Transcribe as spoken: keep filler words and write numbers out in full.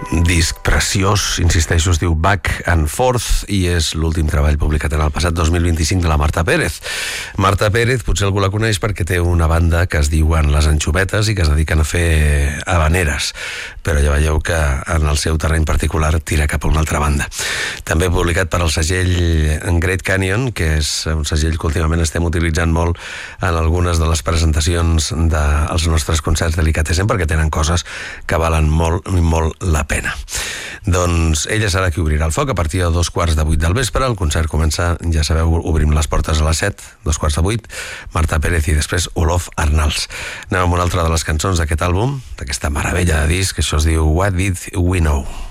disc preciós, insisteixo, es diu Back and Forth i és l'últim treball publicat en el passat dos mil vint-i-cinc de la Marta Pérez. Marta Pérez, potser algú la coneix perquè té una banda que es diuen Les Anxovetes i que es dediquen a fer habaneres, però ja veieu que en el seu terreny particular tira cap a una altra banda. També publicat per al segell Great Canyon, que és un segell que últimament estem utilitzant molt en algunes de les presentacions dels nostres concerts Delicatessen, perquè tenen coses que valen molt, molt la pena. Doncs ella serà qui obrirà el foc a partir de dos quarts de vuit del vespre. El concert comença, ja sabeu, obrim les portes a les set, dos quarts de vuit, Marta Pérez i després Olof Arnalds. Anem amb una altra de les cançons d'aquest àlbum, d'aquesta meravella de disc, que això es diu What Did We Know?